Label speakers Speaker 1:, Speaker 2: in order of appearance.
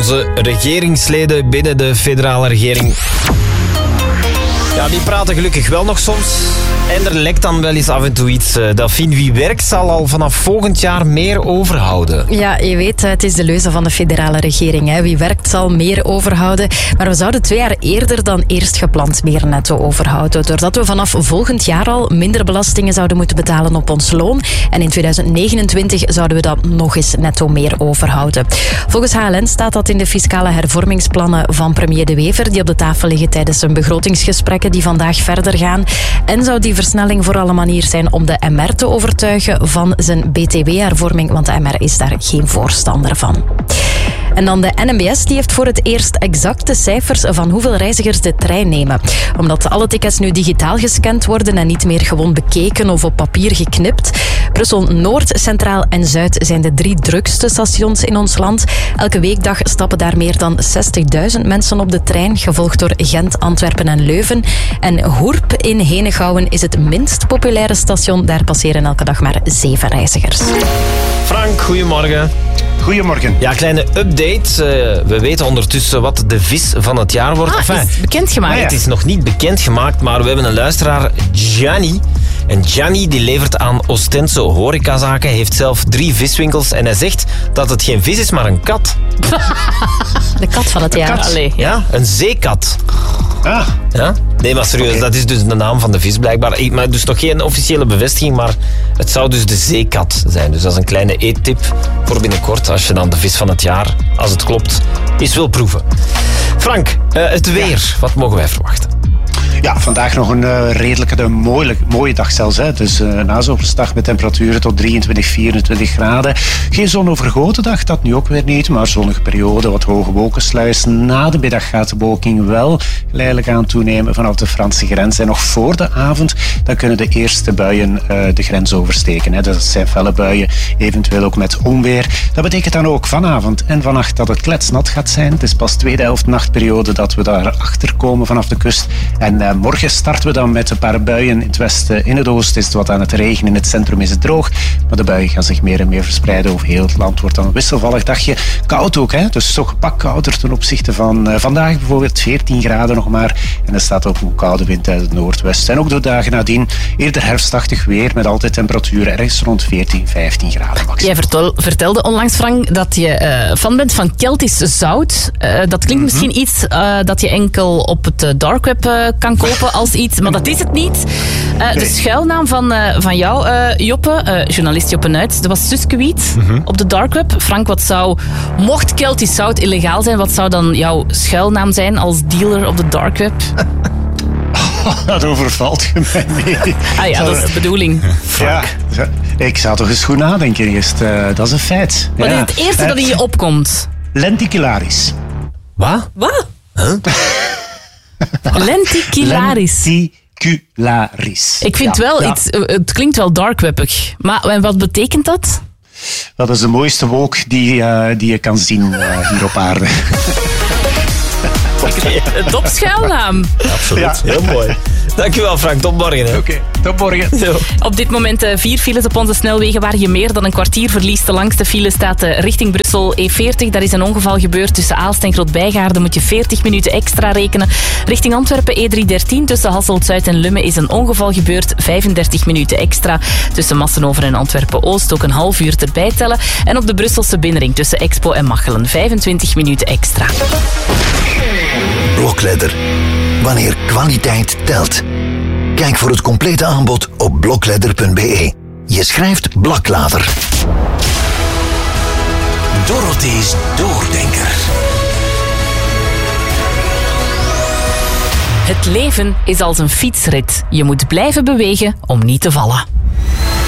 Speaker 1: onze regeringsleden binnen de federale regering. Ja, die praten gelukkig wel nog soms. En er lekt dan wel eens af en toe iets. Delphine, wie werkt zal al vanaf volgend jaar meer overhouden.
Speaker 2: Ja, je weet, het is de leuze van de federale regering. Hè. Wie werkt zal meer overhouden. Maar we zouden 2 jaar eerder dan eerst gepland meer netto overhouden. Doordat we vanaf volgend jaar al minder belastingen zouden moeten betalen op ons loon. En in 2029 zouden we dat nog eens netto meer overhouden. Volgens HLN staat dat in de fiscale hervormingsplannen van premier De Wever, die op de tafel liggen tijdens zijn begrotingsgesprekken die vandaag verder gaan. En zou die versnelling vooral een manier zijn om de MR te overtuigen van zijn BTW-hervorming, want de MR is daar geen voorstander van. En dan de NMBS, die heeft voor het eerst exacte cijfers van hoeveel reizigers de trein nemen. Omdat alle tickets nu digitaal gescand worden en niet meer gewoon bekeken of op papier geknipt. Brussel-Noord, Centraal en Zuid zijn de 3 drukste stations in ons land. Elke weekdag stappen daar meer dan 60.000 mensen op de trein, gevolgd door Gent, Antwerpen en Leuven. En Hoerp in Henegouwen is het minst populaire station. Daar passeren elke dag maar 7 reizigers.
Speaker 1: Frank, goedemorgen.
Speaker 3: Goedemorgen.
Speaker 1: Ja, kleine update. We weten ondertussen wat de vis van het jaar wordt.
Speaker 4: Is bekendgemaakt?
Speaker 1: Het is nog niet bekendgemaakt, maar we hebben een luisteraar, Gianni. En Gianni die levert aan Ostense horecazaken, heeft zelf 3 viswinkels en hij zegt dat het geen vis is, maar een kat.
Speaker 2: De kat van het jaar.
Speaker 4: Allee.
Speaker 1: Ja, een zeekat.
Speaker 3: Ah.
Speaker 1: Ja? Nee, maar serieus, dat is dus de naam van de vis blijkbaar. Maar dus nog geen officiële bevestiging, maar het zou dus de zeekat zijn. Dus dat is een kleine eettip voor binnenkort, als je dan de vis van het jaar, als het klopt, eens wil proeven. Frank, het weer, wat mogen wij verwachten?
Speaker 3: Ja, vandaag nog een redelijke, mooie dag zelfs. Hè. Dus nazomersdag met temperaturen tot 23, 24 graden. Geen zonovergoten dag, dat nu ook weer niet. Maar zonnige periode, wat hoge wolkensluis. Na de middag gaat de bewolking wel geleidelijk aan toenemen vanaf de Franse grens. En nog voor de avond, dan kunnen de eerste buien de grens oversteken. Hè. Dat zijn felle buien, eventueel ook met onweer. Dat betekent dan ook vanavond en vannacht dat het kletsnat gaat zijn. Het is pas tweede helft nachtperiode dat we daarachter komen vanaf de kust. En morgen starten we dan met een paar buien in het westen. In het oosten is het wat aan het regenen. In het centrum is het droog. Maar de buien gaan zich meer en meer verspreiden over heel het land. Wordt dan een wisselvallig dagje. Koud ook, hè? Dus toch een pak kouder ten opzichte van vandaag. Bijvoorbeeld 14 graden nog maar. En er staat ook een koude wind uit het noordwesten. En ook de dagen nadien eerder herfstachtig weer. Met altijd temperaturen ergens rond 14, 15 graden maximaal.
Speaker 4: Jij vertelde onlangs, Frank, dat je fan bent van Keltisch zout. Dat klinkt misschien iets dat je enkel op het dark web kan kopen als iets, maar dat is het niet. De schuilnaam van jou, Joppe, journalist Joppe Nuits, dat was Suskewiet op de dark web. Frank, mocht Keltisch zout illegaal zijn, wat zou dan jouw schuilnaam zijn als dealer op de dark web?
Speaker 3: Dat overvalt je mij mee.
Speaker 4: Ah ja, dat is de bedoeling.
Speaker 3: Frank. Ja, ik zou toch eens goed nadenken eerst. Dat is een feit.
Speaker 4: Wat is het eerste dat in je opkomt?
Speaker 3: Lenticularis.
Speaker 1: Wat?
Speaker 4: Huh? Lenticularis.
Speaker 3: Lenticularis.
Speaker 4: Ik vind het klinkt wel darkwebbig. Maar wat betekent dat?
Speaker 3: Dat is de mooiste wolk die je kan zien hier op aarde.
Speaker 4: Een topschuilnaam.
Speaker 1: Absoluut, heel mooi. Dankjewel Frank, tot morgen.
Speaker 3: Oké, tot morgen.
Speaker 1: Zo.
Speaker 4: Op dit moment 4 files op onze snelwegen waar je meer dan een kwartier verliest. De langste file staat richting Brussel E40. Daar is een ongeval gebeurd tussen Aalst en Grootbijgaarden. Moet je 40 minuten extra rekenen. Richting Antwerpen E313 tussen Hasselt-Zuid en Lummen is een ongeval gebeurd. 35 minuten extra. Tussen Massenover en Antwerpen-Oost ook een half uur erbij tellen. En op de Brusselse binnenring tussen Expo en Machelen 25 minuten extra.
Speaker 5: Blokledder. Wanneer kwaliteit telt. Kijk voor het complete aanbod op blokledder.be. Je schrijft Blaklader.
Speaker 6: Dorothee's Doordenker.
Speaker 4: Het leven is als een fietsrit. Je moet blijven bewegen om niet te vallen.